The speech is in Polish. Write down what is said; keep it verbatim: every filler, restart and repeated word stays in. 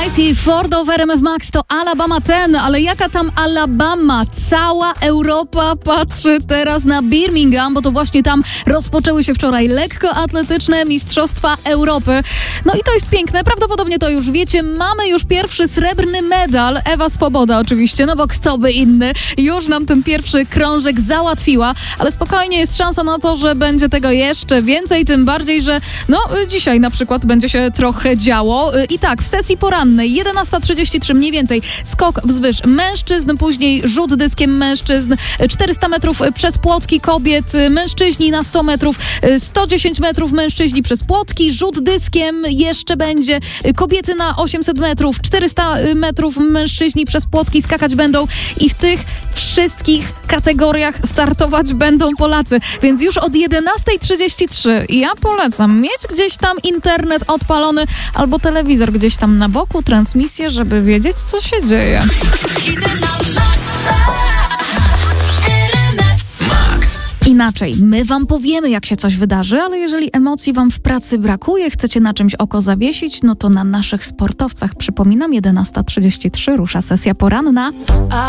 Mighty Ford of R M F Max to Alabama ten, ale jaka tam Alabama? Cała Europa patrzy teraz na Birmingham, bo to właśnie tam rozpoczęły się wczoraj lekkoatletyczne Mistrzostwa Europy. No i to jest piękne, prawdopodobnie to już wiecie, mamy już pierwszy srebrny medal, Ewa Swoboda oczywiście, no bo kto by inny już nam ten pierwszy krążek załatwiła, ale spokojnie jest szansa na to, że będzie tego jeszcze więcej, tym bardziej, że no dzisiaj na przykład będzie się trochę działo. I tak, w sesji porannej jedenasta trzydzieści trzy mniej więcej skok wzwyż mężczyzn, później rzut dyskiem mężczyzn, czterysta metrów przez płotki kobiet, mężczyźni na sto metrów, sto dziesięć metrów mężczyźni przez płotki, rzut dyskiem jeszcze będzie, kobiety na osiemset metrów, czterysta metrów mężczyźni przez płotki skakać będą i w tych wszystkich kategoriach startować będą Polacy, więc już od jedenasta trzydzieści trzy ja polecam mieć gdzieś tam internet odpalony albo telewizor gdzieś tam na boku, transmisję, żeby wiedzieć, co się dzieje. Inaczej, my wam powiemy, jak się coś wydarzy, ale jeżeli emocji wam w pracy brakuje, chcecie na czymś oko zawiesić, no to na naszych sportowcach, przypominam, jedenasta trzydzieści trzy rusza sesja poranna.